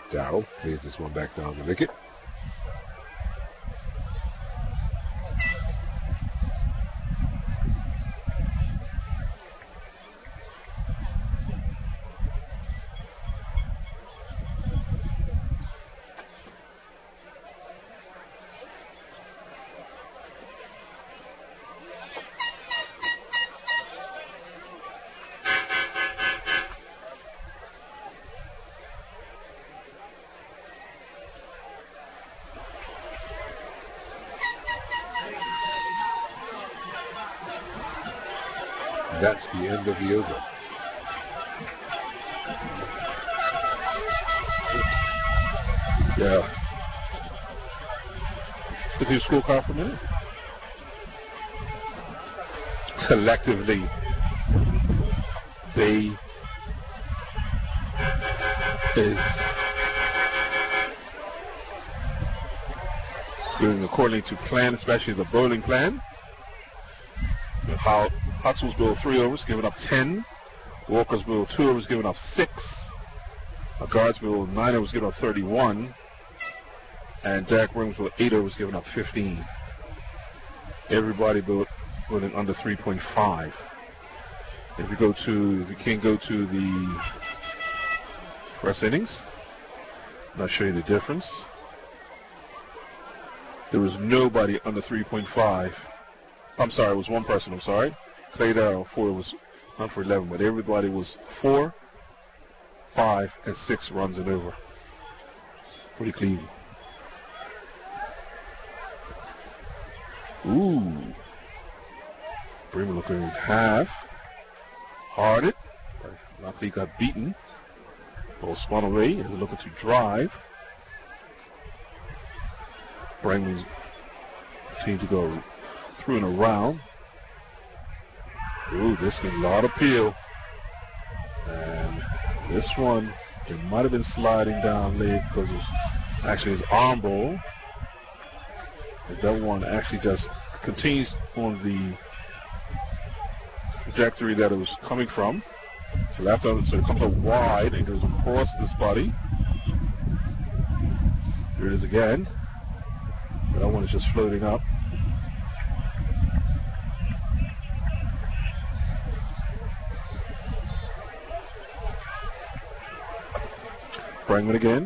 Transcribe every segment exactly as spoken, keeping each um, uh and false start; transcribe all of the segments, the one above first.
Darrell plays this one back down the wicket. That's the end of the over. Yeah. Look at your scorecard for a minute. Collectively, they is going according to plan, especially the bowling plan. How Huxell's bowled three overs, giving up ten. Walker's bowled two overs, giving up six. Guard's bowled nine overs, giving up thirty-one. And Derek Williams bowled eight overs, giving up fifteen. Everybody bowled bowling under three point five. If you go to, if you can go to the first innings, and I'll show you the difference. There was nobody under three point five. I'm sorry, it was one person, I'm sorry. Clay Darrell, four was not for eleven, but everybody was four, five, and six runs and over. Pretty clean. Ooh. Bremer looking half. Harded. Luckily got beaten. Ball spun away and looking to drive. Bremer's team to go through and around. Ooh, this got a lot of peel. And this one, it might have been sliding down late because it's actually his arm ball. But that one actually just continues on the trajectory that it was coming from. So left out, so it comes up wide and goes across this body. There it is again. That one is just floating up. Brangman again.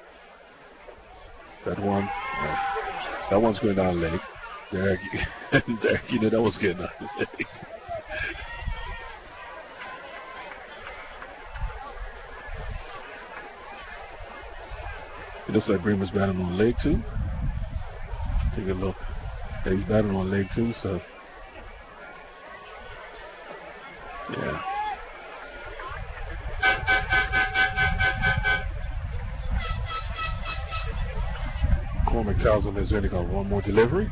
That one, uh, that one's going down leg. Derek, Derek, you know that was getting down leg. It looks like Bremer's batting on leg two. Take a look. Yeah, he's batting on leg two, so yeah. Cormac tells him he's only got one more delivery.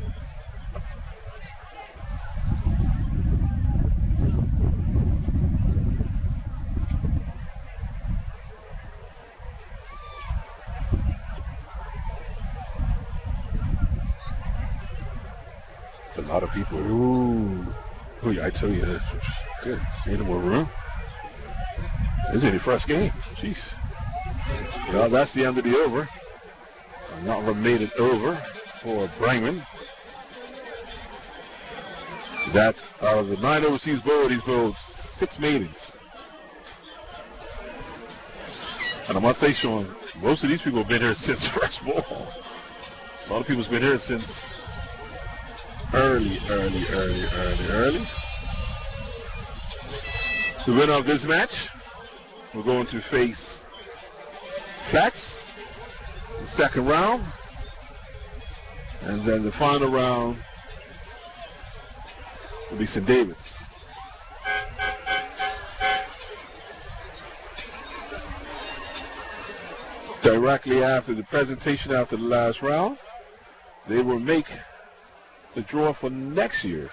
It's a lot of people. Ooh. Ooh, I tell you, that's good. Ain't no more room. This is the first game. Jeez. Well, that's the end of the over. Not made it over for Brangman. That's out of the nine overseas bowled, he's bowled six maidens. And I must say, Sean, most of these people have been here since first ball. A lot of people's been here since early, early, early, early, early. The winner of this match, we're going to face Flats. The second round, and then the final round will be Saint David's. Directly after the presentation, after the last round, they will make the draw for next year's.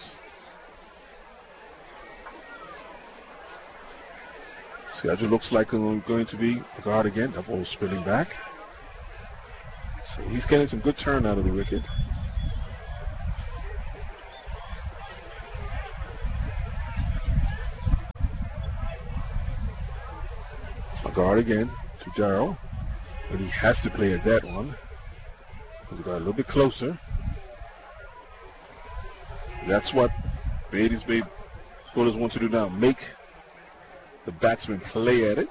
Schedule looks like it's going to be a guard again. That ball spinning back. So he's getting some good turn out of the wicket. A guard again to Darrell. But he has to play at that one. He got a little bit closer. That's what Beatty's Bay Bullets want to do now. Make the batsman play at it.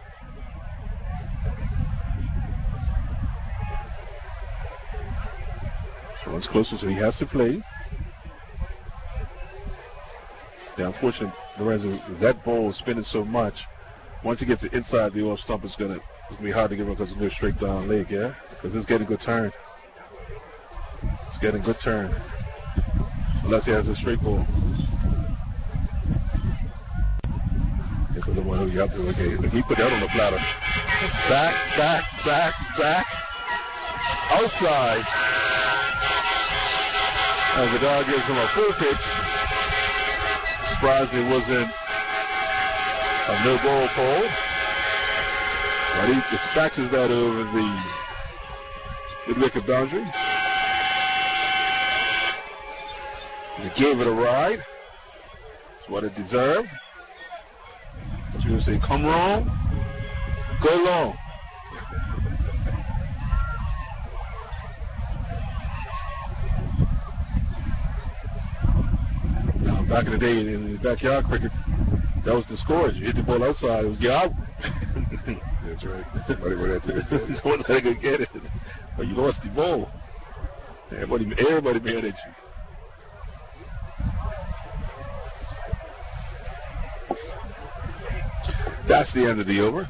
So it's closer, so he has to play. Yeah, unfortunately, Lorenzo, that ball is spinning so much. Once he gets it inside the off stump, it's gonna it's gonna be hard to give him because it's gonna go straight down leg, yeah? Because it's getting good turn. It's getting good turn. Unless he has a straight ball. This is the one who you have to look at. He put that on the platter. Back, back, back, back. Outside. As the guy gives him a full pitch. Surprised it wasn't a no ball pole. But he dispatches that over the mid-wicket boundary. He gave it a ride. That's what it deserved. But you would say, come wrong, go long. Now, back in the day in the backyard cricket, that was the score. You hit the ball outside, it was you're out. That's right. Somebody would have to get it. Someone's had to go get it. But you lost the ball. Everybody, everybody mad at you. That's the end of the over.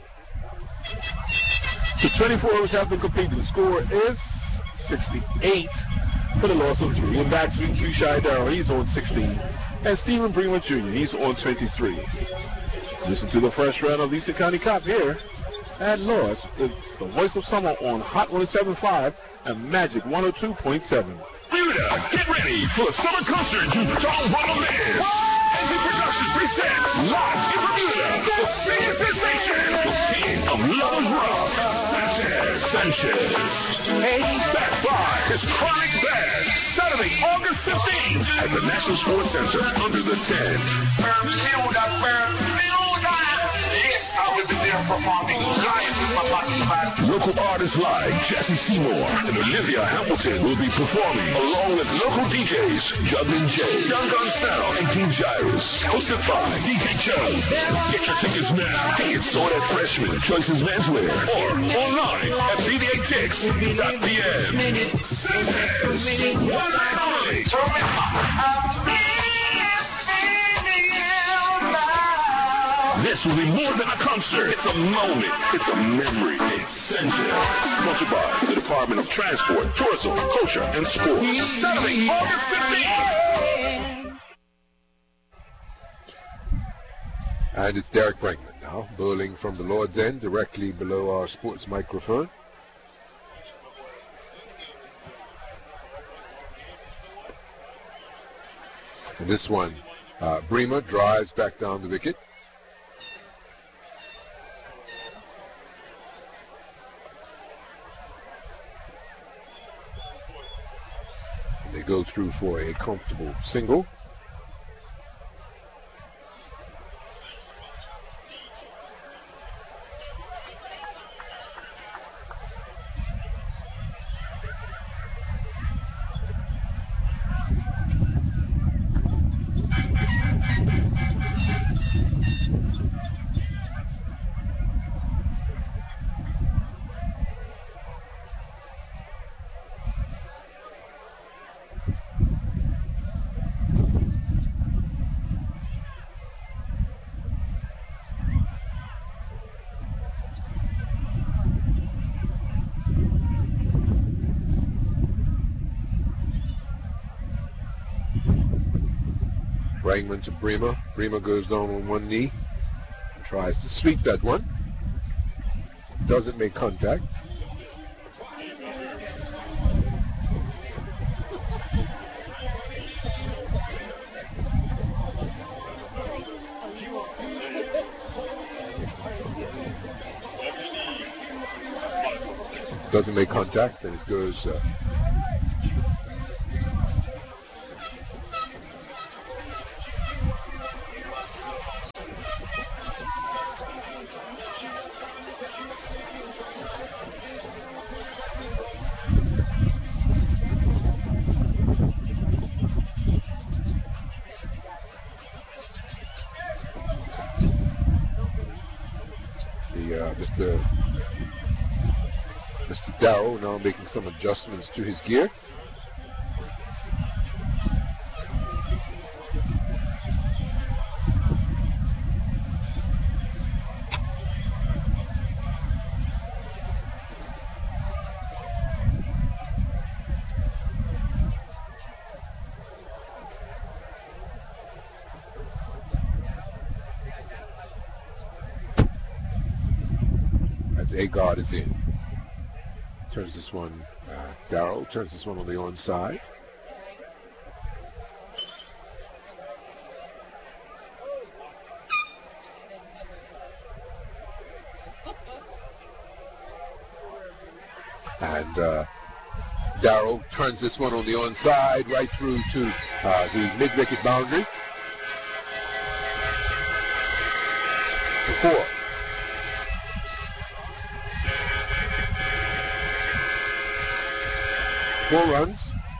So twenty-four overs have been completed. The score is sixty-eight for the loss of three. And batsman Q Shy Darrow, he's on sixteen. And Stephen Bremer Junior, he's on twenty-three. Listen to the first round of Lisa County Cup here at Lois. It's the voice of summer on Hot one oh seven point five and Magic one oh two point seven. Bermuda, get ready for a summer concert to Tom Bartolomez. And the production presents live in Bermuda, the singing sensation, the king of Lovers Rock, Sanchez. Sanchez. Backed by his Chronic Band, Saturday, August fifteenth at the National Sports Center under the tent. Bermuda, Bermuda. Yes, I will be there performing live with my body band. Local artists like Jesse Seymour and Olivia Hamilton will be performing along with local D Js Juggling J, Young Gun Sound, and King Gyrus. Hosted by D J Joe. Get your tickets now. Tickets sold at Freshman, Choices Menswear, or online at b d a tix dot p m. Sanchez, one night only. This will be more than a concert. It's a moment. It's a memory. It's Sanchez. Sponsored by the Department of Transport, Tourism, Culture, and Sport. Saturday, August fifteenth. And it's Derek Brinkman now, bowling from the Lord's End, directly below our sports microphone. And this one, uh, Bremer drives back down the wicket. And they go through for a comfortable single. Brinkman to Bremer. Bremer goes down on one knee. Tries to sweep that one. Doesn't make contact. Doesn't make contact, and it goes uh, uh, Mister Mister Darrow now making some adjustments to his gear. A guard is in. Turns this one, uh, Darrow turns this one on the onside. And uh, Darrow turns this one on the onside right through to uh, the mid-wicket boundary. For four. Four runs.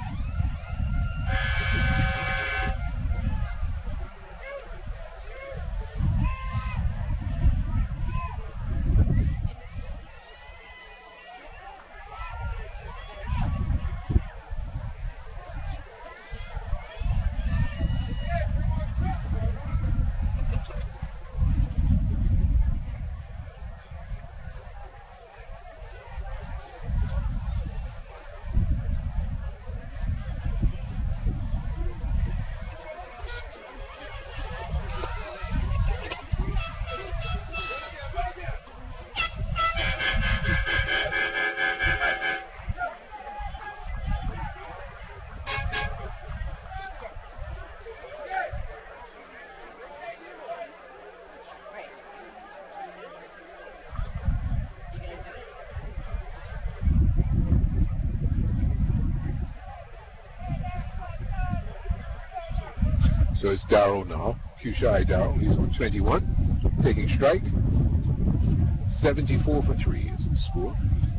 So it's Darrow now, Kushai Darrow. He's on twenty-one, taking strike. seventy-four for three is the score.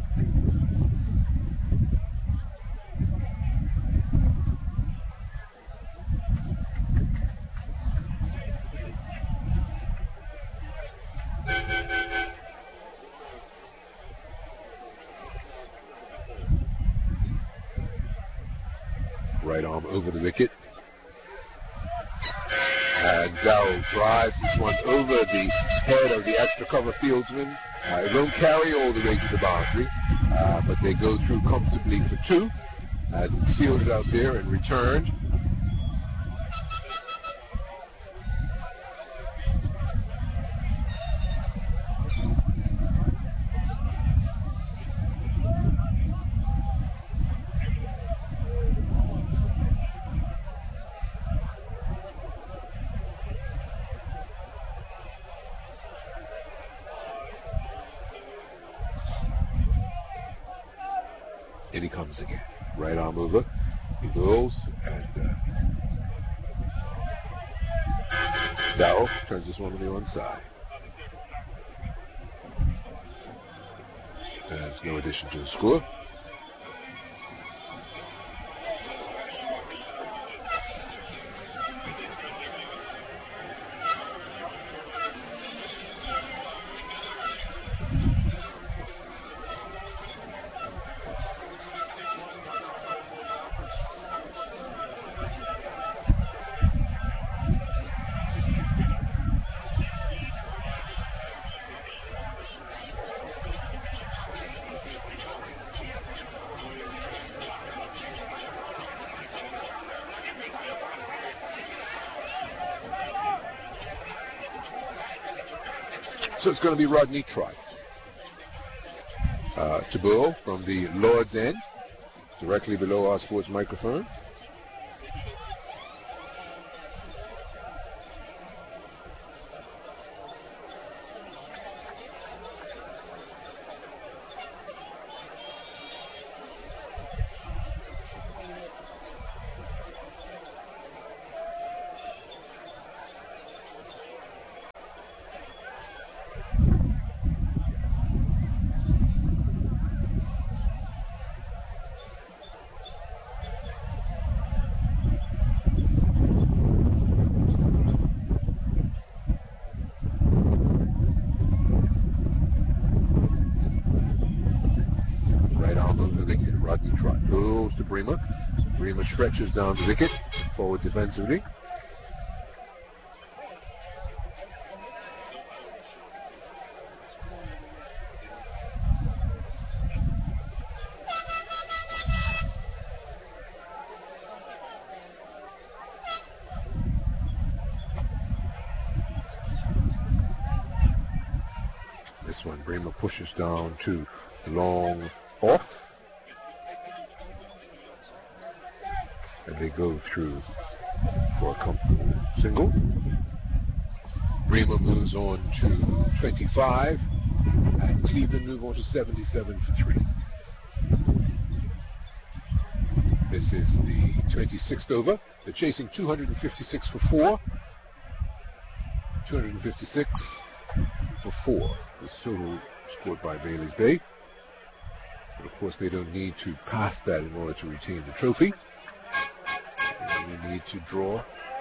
Right arm over the wicket. And Darrow drives this one over the head of the extra cover fieldsman. Uh, it won't carry all the way to the boundary, uh, but they go through comfortably for two as it's fielded out there and returned. In he comes again. Right arm over. He goes and uh, Darrow turns this one on the onside. There's no addition to the score. So it's going to be Rodney Trott uh, to bowl from the Lord's end, directly below our sports microphone. Rodney Trott goes to Bremer. Bremer stretches down the wicket, forward defensively. This one, Bremer pushes down to long off. And they go through for a comfortable single. Bremer moves on to twenty-five. And Cleveland move on to seventy-seven for three. This is the twenty-sixth over. They're chasing two hundred fifty-six for four. two hundred fifty-six for four. The total scored by Bailey's Bay. But of course they don't need to pass that in order to retain the trophy. They only need to draw.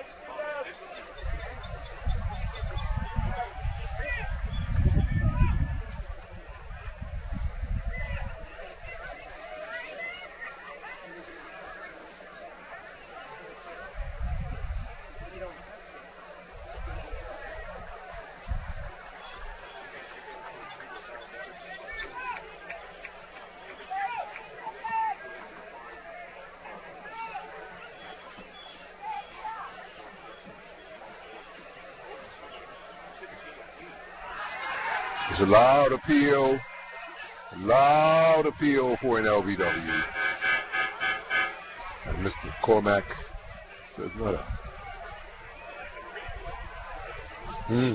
It's a loud appeal, loud appeal for an L B W. And Mister Cormack says not a. Hmm.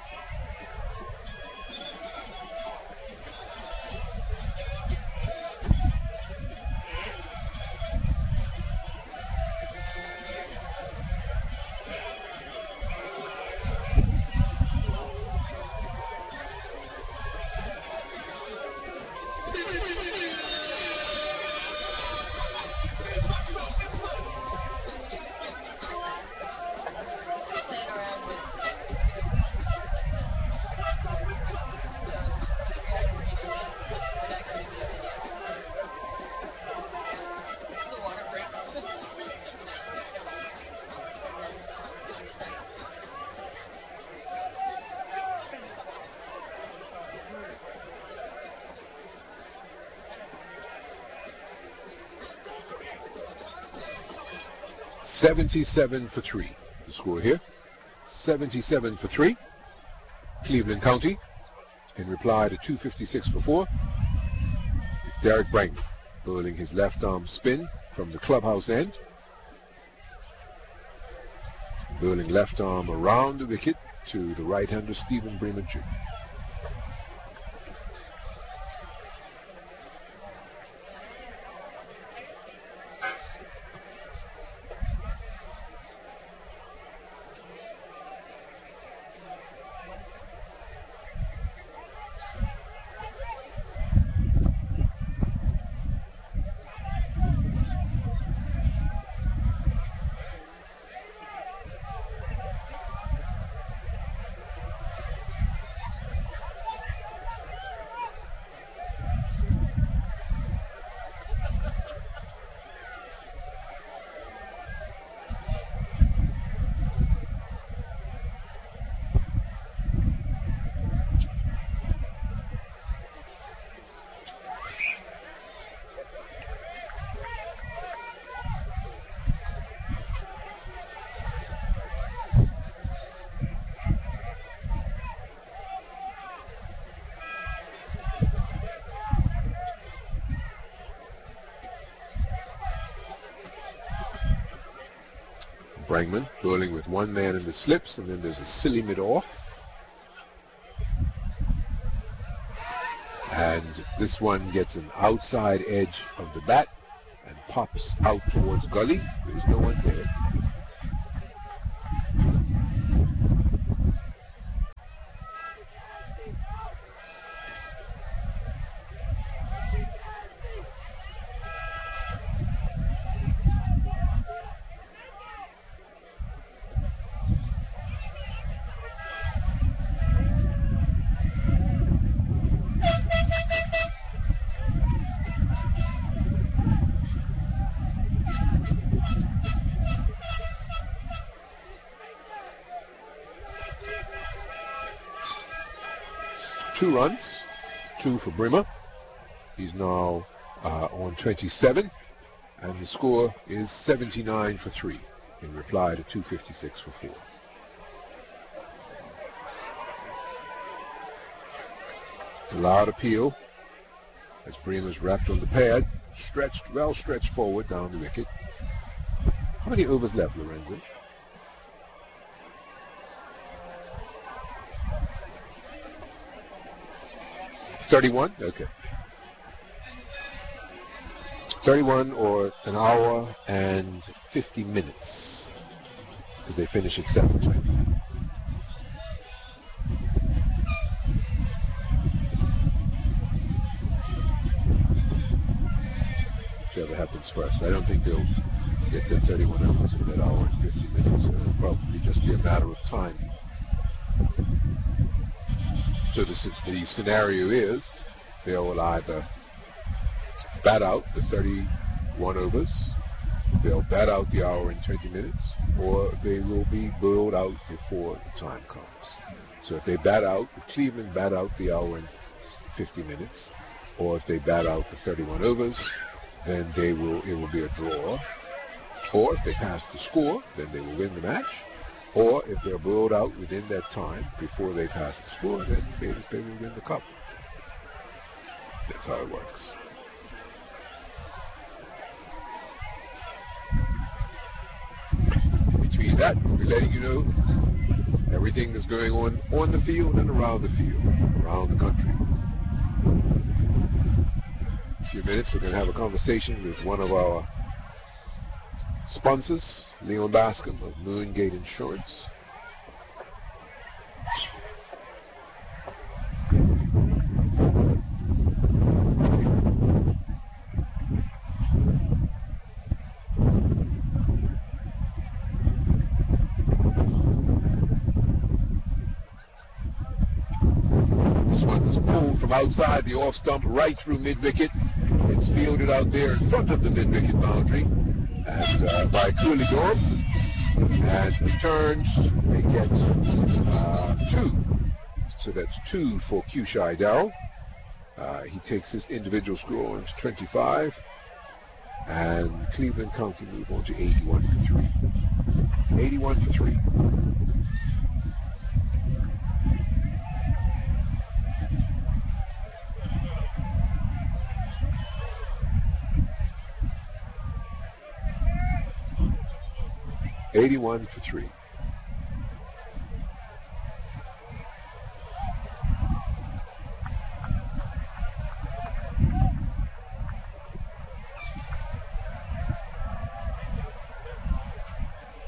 seventy-seven for three. The score here. seventy-seven for three. Cleveland County. In reply to two fifty-six for four. It's Derek Brangman bowling his left arm spin from the clubhouse end. Bowling left arm around the wicket to the right-hander Stephen Bremer Junior Brangman bowling with one man in the slips, and then there's a silly mid-off. And this one gets an outside edge of the bat and pops out towards gully. There's no one there. two runs, two for Brimmer. He's now uh, on twenty-seven, and the score is seventy-nine for three in reply to two fifty-six for four. It's a loud appeal as Brimmer's wrapped on the pad, stretched, well stretched forward down the wicket. How many overs left, Lorenzo? thirty-one? Okay. thirty-one, or an hour and fifty minutes, because they finish at seven twenty. Whichever happens first. I don't think they'll get their thirty-one hours in that hour and fifty minutes. It'll probably just be a matter of time. So the, the scenario is they will either bat out the thirty-one overs, they'll bat out the hour and twenty minutes, or they will be bowled out before the time comes. So if they bat out, if Cleveland bat out the hour and fifty minutes, or if they bat out the thirty-one overs, then they will it will be a draw. Or if they pass the score, then they will win the match. Or if they're bowled out within that time before they pass the score, then they, they will win the cup. That's how it works. Between that, we're letting you know everything that's going on on the field and around the field, around the country. In a few minutes, we're going to have a conversation with one of our sponsors, Leon Bascom of Moongate Insurance. This one was pulled from outside the off stump right through mid-wicket. It's fielded out there in front of the mid-wicket boundary. And uh, by Coolidor, and returns, they get uh, two. So that's two for Kushai Darrell. Uh, he takes his individual score on to twenty-five, and Cleveland County move on to eighty-one for three. eighty-one for three. eighty-one for three.